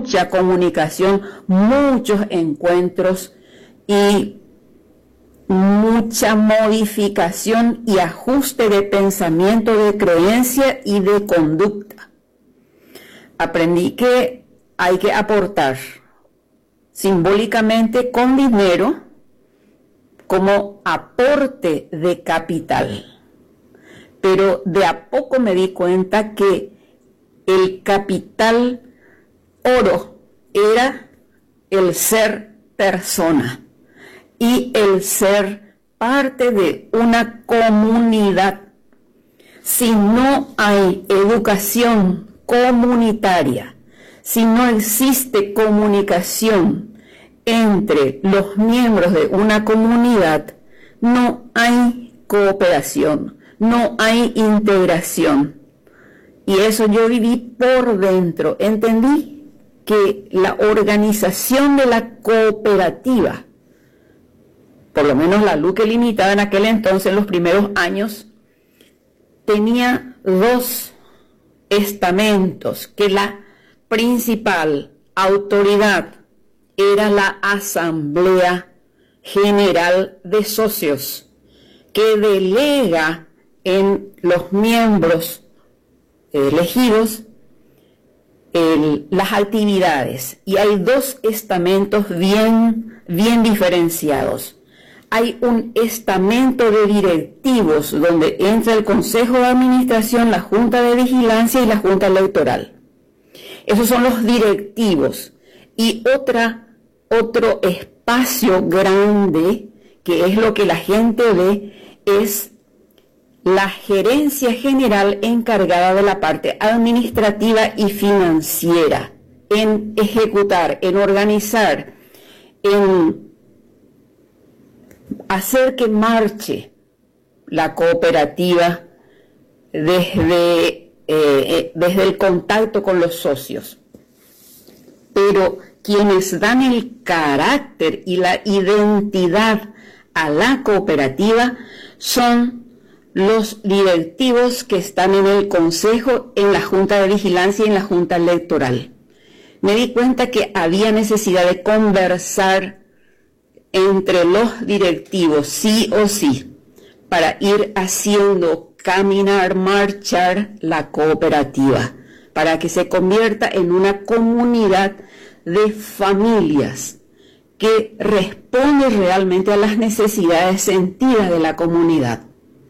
mucha comunicación, muchos encuentros y mucha modificación y ajuste de pensamiento, de creencia y de conducta. Aprendí que hay que aportar simbólicamente con dinero como aporte de capital. Pero de a poco me di cuenta que el capital oro era el ser persona y el ser parte de una comunidad. Si no hay educación comunitaria, si no existe comunicación entre los miembros de una comunidad, no hay cooperación, no hay integración. Y eso yo viví por dentro. Entendí que la organización de la cooperativa, por lo menos la Luque Limitada en aquel entonces, en los primeros años, tenía dos estamentos, que la principal autoridad era la Asamblea General de Socios, que delega en los miembros elegidos las actividades. Y hay dos estamentos bien diferenciados. Hay un estamento de directivos donde entra el Consejo de Administración, la Junta de Vigilancia y la Junta Electoral. Esos son los directivos. Y otro espacio grande, que es lo que la gente ve, es la gerencia general encargada de la parte administrativa y financiera, en ejecutar, en organizar, en hacer que marche la cooperativa desde el contacto con los socios. Pero quienes dan el carácter y la identidad a la cooperativa son los directivos que están en el Consejo, en la Junta de Vigilancia y en la Junta Electoral. Me di cuenta que había necesidad de conversar entre los directivos, sí o sí, para ir haciendo caminar, marchar la cooperativa, para que se convierta en una comunidad de familias que responde realmente a las necesidades sentidas de la comunidad.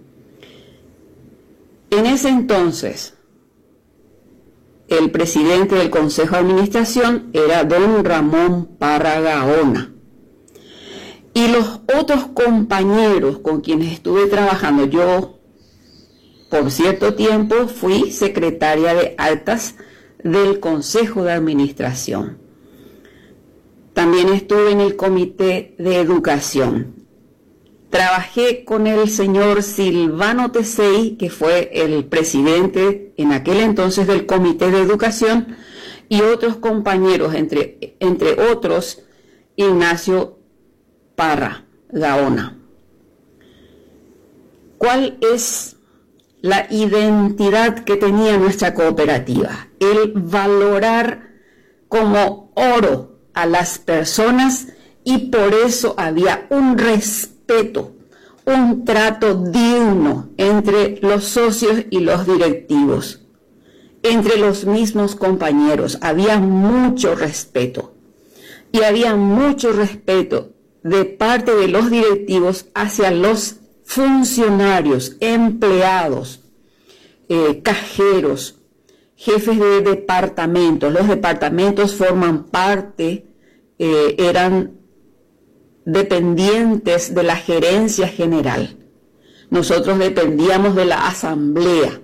En ese entonces, el presidente del Consejo de Administración era don Ramón Parra Gaona. Y los otros compañeros con quienes estuve trabajando, yo por cierto tiempo fui secretaria de actas del Consejo de Administración. También estuve en el Comité de Educación. Trabajé con el señor Silvano Tesey, que fue el presidente en aquel entonces del Comité de Educación, y otros compañeros, entre otros, Ignacio Parra Gaona. ¿Cuál es la identidad que tenía nuestra cooperativa? El valorar como oro a las personas, y por eso había un respeto, un trato digno entre los socios y los directivos, entre los mismos compañeros. Había mucho respeto, y había mucho respeto de parte de los directivos hacia los funcionarios, empleados, cajeros, jefes de departamentos. Los departamentos forman parte, eran dependientes de la gerencia general. Nosotros dependíamos de la asamblea.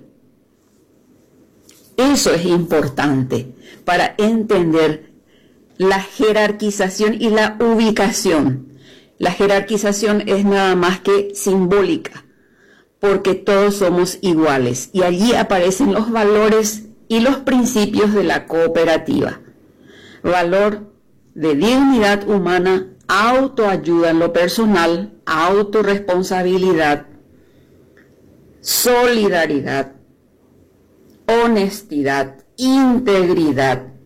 Eso es importante para entender la jerarquización y la ubicación. La jerarquización es nada más que simbólica, porque todos somos iguales, y allí aparecen los valores y los principios de la cooperativa. Valor de dignidad humana, autoayuda en lo personal, autorresponsabilidad, solidaridad, honestidad, integridad,